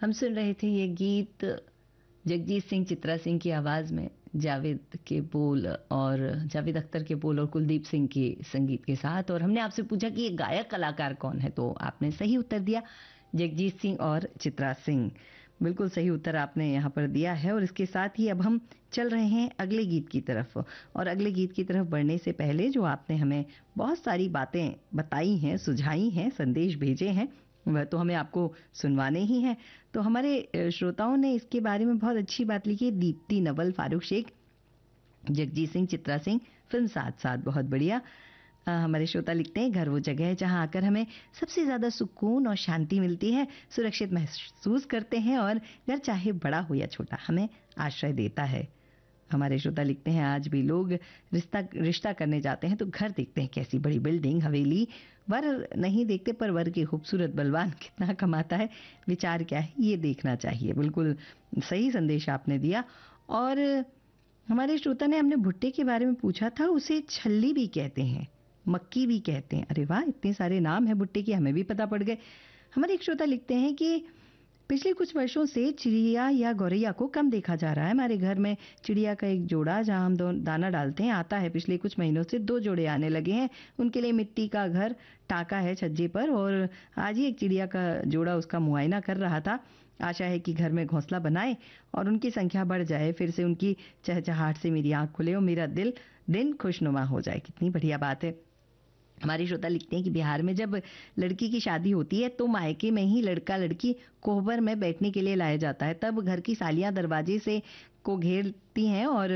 हम सुन रहे थे ये गीत जगजीत सिंह चित्रा सिंह की आवाज़ में, जावेद के बोल और जावेद अख्तर के बोल और कुलदीप सिंह के संगीत के साथ। और हमने आपसे पूछा कि ये गायक कलाकार कौन है, तो आपने सही उत्तर दिया, जगजीत सिंह और चित्रा सिंह। बिल्कुल सही उत्तर आपने यहाँ पर दिया है। और इसके साथ ही अब हम चल रहे हैं अगले गीत की तरफ। और अगले गीत की तरफ बढ़ने से पहले जो आपने हमें बहुत सारी बातें बताई हैं, सुझाई हैं, संदेश भेजे हैं, वह तो हमें आपको सुनवाने ही हैं। तो हमारे श्रोताओं ने इसके बारे में बहुत अच्छी बात लिखी। दीप्ति, नवल, फारूक शेख, जगजीत सिंह, चित्रा सिंह, फिल्म साथ साथ, बहुत बढ़िया। हमारे श्रोता लिखते हैं, घर वो जगह है जहां आकर हमें सबसे ज्यादा सुकून और शांति मिलती है, सुरक्षित महसूस करते हैं और घर चाहे बड़ा हो या छोटा हमें आश्रय देता है। हमारे श्रोता लिखते हैं, आज भी लोग रिश्ता करने जाते हैं तो घर देखते हैं, कैसी बड़ी बिल्डिंग, हवेली, वर नहीं देखते पर वर की खूबसूरत बलवान कितना कमाता है, विचार क्या है ये देखना चाहिए। बिल्कुल सही संदेश आपने दिया। और हमारे श्रोता ने हमने भुट्टे के बारे में पूछा था, उसे छल्ली भी कहते हैं, मक्की भी कहते हैं। अरे वाह, इतने सारे नाम है भुट्टे के, हमें भी पता पड़ गए। हमारे एक श्रोता लिखते हैं कि पिछले कुछ वर्षों से चिड़िया या गौरैया को कम देखा जा रहा है। हमारे घर में चिड़िया का एक जोड़ा जहां हम दाना डालते हैं आता है, पिछले कुछ महीनों से 2 जोड़े आने लगे हैं। उनके लिए मिट्टी का घर टाका है छज्जे पर, और आज ही एक चिड़िया का जोड़ा उसका मुआयना कर रहा था। आशा है कि घर में घोंसला बनाए और उनकी संख्या बढ़ जाए, फिर से उनकी चहचहाहट से मेरी आंख खुले और मेरा दिन खुशनुमा हो जाए। कितनी बढ़िया बात है। हमारी श्रोता लिखते हैं कि बिहार में जब लड़की की शादी होती है तो मायके में ही लड़का लड़की कोहबर में बैठने के लिए लाया जाता है। तब घर की सालियां दरवाजे से को घेरती हैं और